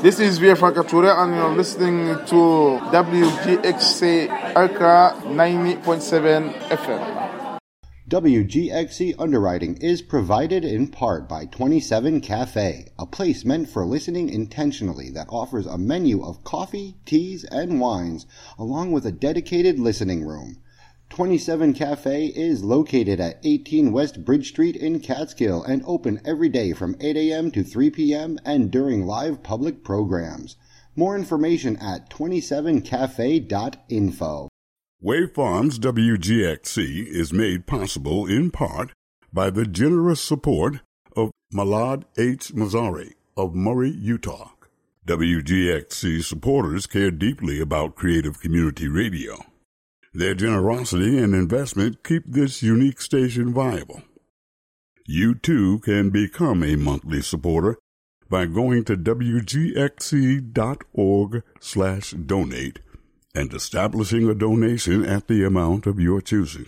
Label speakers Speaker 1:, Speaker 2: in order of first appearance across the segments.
Speaker 1: This is Via Francature, and you're listening to WGXC Accra 90.7 FM.
Speaker 2: WGXC underwriting is provided in part by 27 Cafe, a place meant for listening intentionally that offers a menu of coffee, teas, and wines, along with a dedicated listening room. 27 Cafe is located at 18 West Bridge Street in Catskill and open every day from 8 a.m. to 3 p.m. and during live public programs. More information at 27cafe.info.
Speaker 3: Wave Farms WGXC is made possible in part by the generous support of Malad H. Mazzari of Murray, Utah. WGXC supporters care deeply about creative community radio. Their generosity and investment keep this unique station viable. You too can become a monthly supporter by going to wgxc.org/donate and establishing a donation at the amount of your choosing.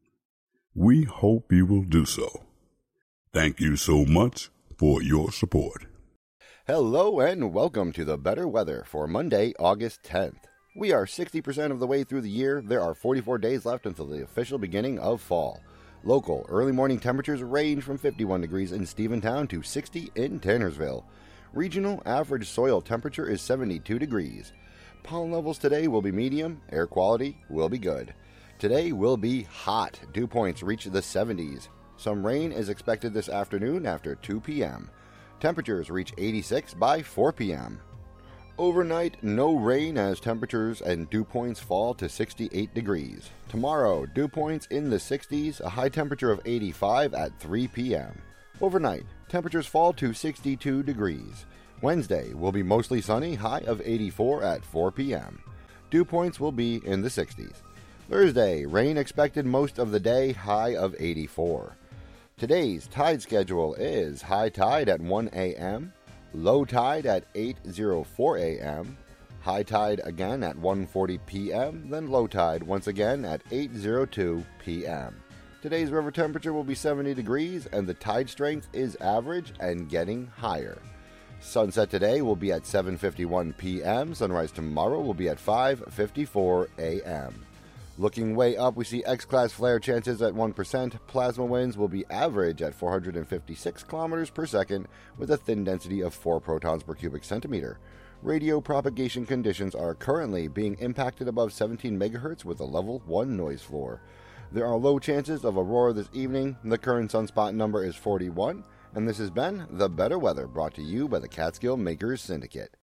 Speaker 3: We hope you will do so. Thank you so much for your support.
Speaker 4: Hello and welcome to the Better Weather for Monday, August 10th. We are 60% of the way through the year. There are 44 days left until the official beginning of fall. Local early morning temperatures range from 51 degrees in Stephentown to 60 in Tannersville. Regional average soil temperature is 72 degrees. Pollen levels today will be medium. Air quality will be good. Today will be hot. Dew points reach the 70s. Some rain is expected this afternoon after 2 p.m. Temperatures reach 86 by 4 p.m. Overnight, no rain as temperatures and dew points fall to 68 degrees. Tomorrow, dew points in the 60s, a high temperature of 85 at 3 p.m. Overnight, temperatures fall to 62 degrees. Wednesday will be mostly sunny, high of 84 at 4 p.m. Dew points will be in the 60s. Thursday, rain expected most of the day, high of 84. Today's tide schedule is high tide at 1 a.m., low tide at 8:04 a.m., high tide again at 1:40 p.m., then low tide once again at 8:02 p.m. Today's river temperature will be 70 degrees and the tide strength is average and getting higher. Sunset today will be at 7:51 p.m., sunrise tomorrow will be at 5:54 a.m. Looking way up, we see X-class flare chances at 1%. Plasma winds will be average at 456 kilometers per second with a thin density of 4 protons per cubic centimeter. Radio propagation conditions are currently being impacted above 17 megahertz with a level 1 noise floor. There are low chances of aurora this evening. The current sunspot number is 41. And this has been The Better Weather, brought to you by the Catskill Makers Syndicate.